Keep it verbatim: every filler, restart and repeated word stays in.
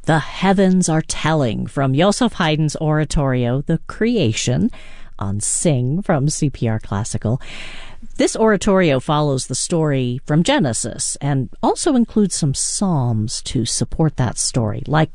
The Heavens Are Telling from Joseph Haydn's oratorio, The Creation, on Sing from C P R Classical. This oratorio follows the story from Genesis and also includes some psalms to support that story, like